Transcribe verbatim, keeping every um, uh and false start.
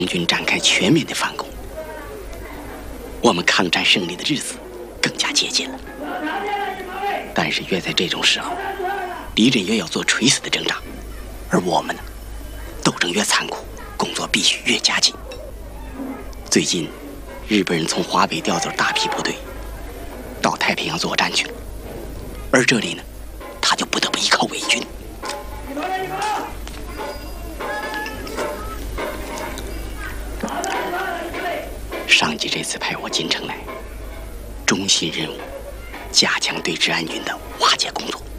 军展开全面的反攻，我们抗战胜利的日子更加接近了。但是越在这种时候，敌人越要做垂死的挣扎，而我们呢，斗争越残酷，工作必须越加紧。最近，日本人从华北调走大批部队，到太平洋作战去了，而这里呢，他就不得不依靠伪军。上级这次派我进城来，中心任务加强对治安军的瓦解工作。